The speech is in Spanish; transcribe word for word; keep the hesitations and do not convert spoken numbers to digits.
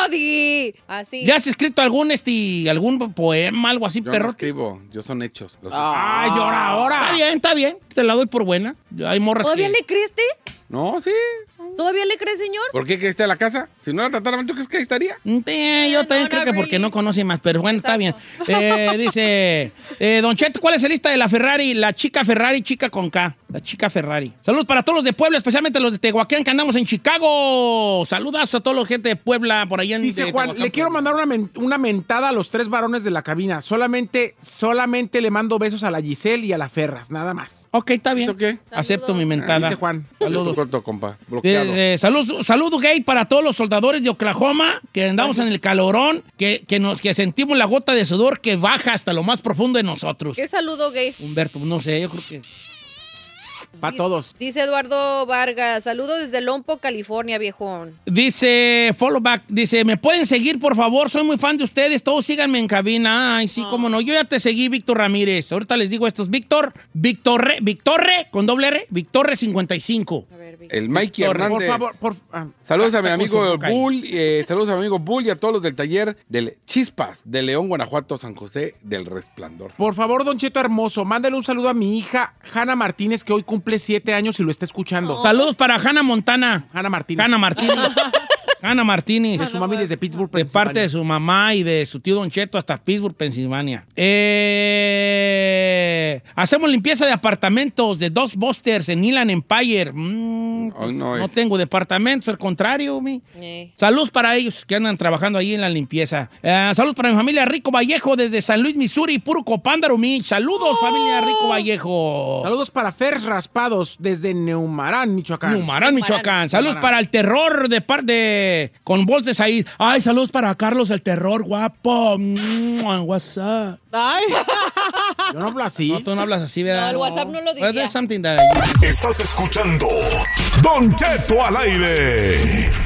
di. Así. ¿Ya has escrito algún este algún poema, algo así, Yo perro? no escribo, yo son hechos. Los Ay, llora ahora. Está bien, está bien. Te la doy por buena. Hay morras ¿Todavía que... le crees, No, sí. ¿Todavía le crees, señor? ¿Por qué que esté a la casa? Si no la tratara mal, ¿tú crees que ahí estaría? Eh, yo No, también no, creo no, que really. porque no conoce más, pero bueno, está bien. Exacto. Eh, dice, eh, Don Cheto, ¿cuál es el lista de la Ferrari? La chica Ferrari, chica con K. La chica Ferrari. Saludos para todos los de Puebla, especialmente los de Tehuacán, que andamos en Chicago. Saludos a toda la gente de Puebla, por allá en Dice de Juan, Tehuacán, le quiero Puebla. mandar una, men- una mentada a los tres varones de la cabina. Solamente, solamente le mando besos a la Giselle y a la Ferras, nada más. Ok, está bien. ¿Esto qué? Acepto mi Ah, mentada. Dice Juan. Saludos. Saludos. Corto, compa. Bloqueado. Eh, eh, saludos, saludos gay para todos los soldadores de Oklahoma que andamos en el calorón, que, que, nos, que sentimos la gota de sudor que baja hasta lo más profundo de nosotros. ¿Qué saludo gay? Humberto, no sé, yo creo que... Para todos. Dice Eduardo Vargas, saludos desde Lompo, California, viejón. Dice, follow back, dice, ¿me pueden seguir, por favor? Soy muy fan de ustedes, todos síganme en cabina. Ay, sí, cómo no. Yo ya te seguí, Víctor Ramírez. Ahorita les digo estos. Víctor, Victorre, Victorre, con doble R, Victorre cincuenta y cinco. A ver, Víctor. El Mikey Víctor, Hernández. Por favor, por ah, Saludos a mi Está con amigo su boca ahí. Bull, eh, saludos a mi amigo Bull y a todos los del taller del Chispas de León, Guanajuato, San José del Resplandor. por favor, Don Cheto hermoso, mándale un saludo a mi hija Hanna Martínez, que hoy cumple siete años y lo está escuchando. Saludos para Hannah Montana. Hanna Martínez. Hannah Martínez. Hannah Martínez. De su mami desde Pittsburgh, De parte de Pensilvania. su mamá y de su tío Don Cheto hasta Pittsburgh, Pensilvania. Eh, hacemos limpieza de apartamentos de dos Busters en Inland Empire. Mm, pues, Hoy no no es. tengo departamentos, al contrario. Mi. Eh. Saludos para ellos que andan trabajando ahí en la limpieza. Eh, saludos para mi familia Rico Vallejo desde San Luis, Missouri, puro Copándaro, mi. Saludos, familia Rico Vallejo. Saludos para Fers Raspados desde Neumarán, Michoacán. Numarán, Michoacán. Saludos Numarán. para el terror de parte con voz de Said. Ay, saludos para Carlos el terror, guapo. Mua, What's up? Ay. Yo no hablo así. No, tú no hablas así, ¿verdad? No, el WhatsApp no lo Well, diría. there's something that I use. Estás escuchando Don Cheto al aire.